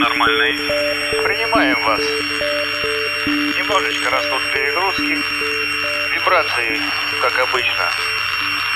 нормальный. Принимаем вас. Немножечко растут перегрузки. Вибрации, как обычно.